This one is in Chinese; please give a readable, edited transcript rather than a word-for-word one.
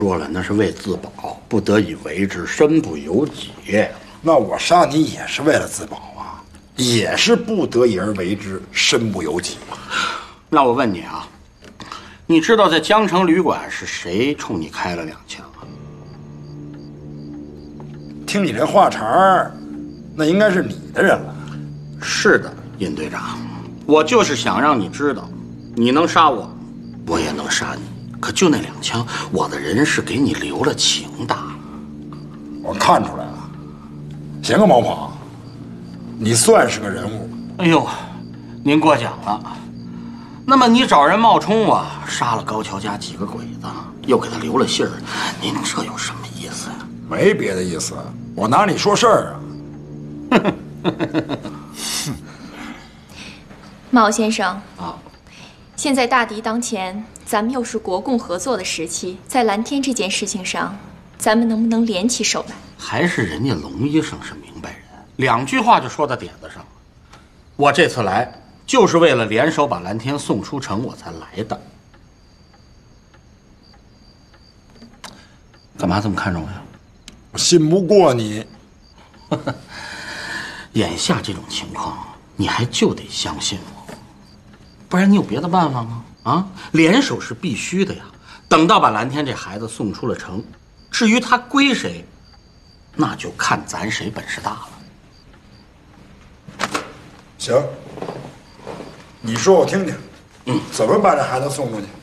说了，那是为自保，不得已为之，身不由己。 那我杀你也是为了自保啊，也是不得已而为之，身不由己。 那我问你啊，你知道在江城旅馆是谁冲你开了2枪啊？ 听你这话茬儿，那应该是你的人了。 是的，尹队长，我就是想让你知道，你能杀我，我也能杀你。可就那2枪，我的人是给你留了情的。 我看出来了。行啊，毛跑，你算是个人物。 哎呦，您过奖了。那么你找人冒充我，杀了高桥家几个鬼子，又给他留了信儿，您这有什么意思呀？ 没别的意思，我拿你说事儿啊。 毛先生啊， 现在大敌当前，咱们又是国共合作的时期，在蓝天这件事情上，咱们能不能联起手来？ 还是人家龙医生是明白人，2句话就说到点子上了。我这次来就是为了联手把蓝天送出城，我才来的。干嘛这么看着我呀？ 我信不过你。 眼下这种情况，你还就得相信我，不然你有别的办法吗？啊，联手是必须的呀。等到把蓝天这孩子送出了城，至于他归谁，那就看咱谁本事大了。 行，你说我听听。怎么把这孩子送出去？